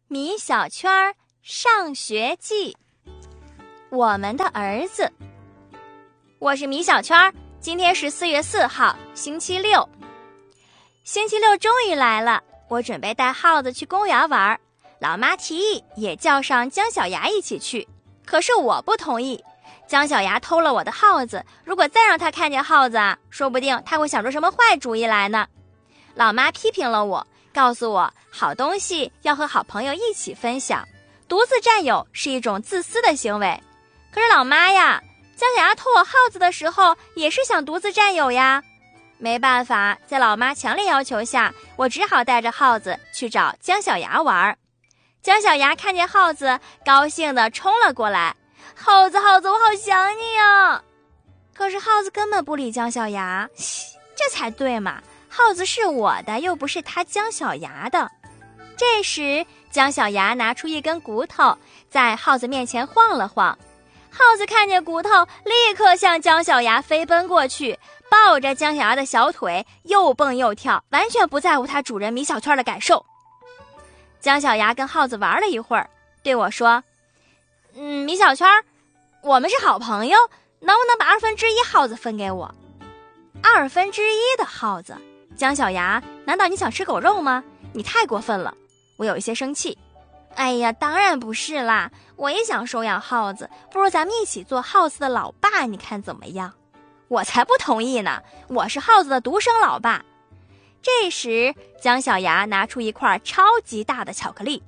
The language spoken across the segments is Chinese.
米小圈上学记。我们的儿子。我是米小圈，今天是4月4号，星期六。星期六终于来了，我准备带耗子去公园玩，老妈提议也叫上姜小牙一起去，可是我不同意。姜小牙偷了我的耗子，如果再让他看见耗子啊，说不定他会想出什么坏主意来呢。老妈批评了我，告诉我好东西要和好朋友一起分享，独自占有是一种自私的行为。可是老妈呀，姜小牙偷我耗子的时候也是想独自占有呀。没办法，在老妈强烈要求下，我只好带着耗子去找姜小牙玩。姜小牙看见耗子，高兴地冲了过来，耗子，我好想你啊！可是耗子根本不理姜小牙，这才对嘛，耗子是我的，又不是他姜小牙的。这时姜小牙拿出一根骨头，在耗子面前晃了晃。耗子看见骨头，立刻向姜小牙飞奔过去，抱着姜小牙的小腿又蹦又跳，完全不在乎他主人米小圈的感受。姜小牙跟耗子玩了一会儿，对我说：米小圈，我们是好朋友，能不能把1/2耗子分给我？1/2的耗子？姜小牙，难道你想吃狗肉吗？你太过分了，我有一些生气。哎呀，当然不是啦，我也想收养耗子，不如咱们一起做耗子的老爸，你看怎么样？我才不同意呢，我是耗子的独生老爸。这时姜小牙拿出一块超级大的巧克力。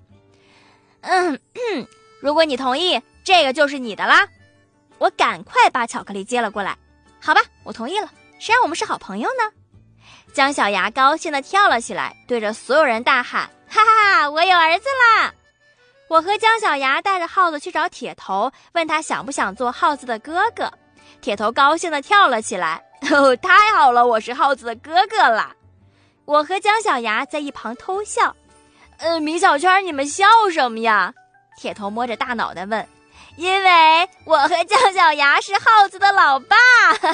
如果你同意，这个就是你的啦。我赶快把巧克力接了过来。好吧，我同意了，谁让我们是好朋友呢？姜小牙高兴地跳了起来，对着所有人大喊：哈哈，我有儿子啦！我和姜小牙带着耗子去找铁头，问他想不想做耗子的哥哥。铁头高兴地跳了起来，太好了，我是耗子的哥哥啦！我和姜小牙在一旁偷笑。米小圈，你们笑什么呀？铁头摸着大脑袋问。因为我和姜小牙是耗子的老爸。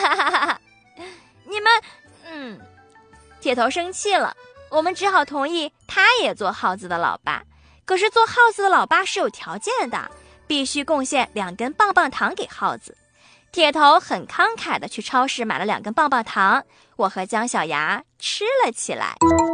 你们铁头生气了，我们只好同意他也做耗子的老爸。可是做耗子的老爸是有条件的，必须贡献2根棒棒糖给耗子。铁头很慷慨地去超市买了2根棒棒糖，我和姜小牙吃了起来。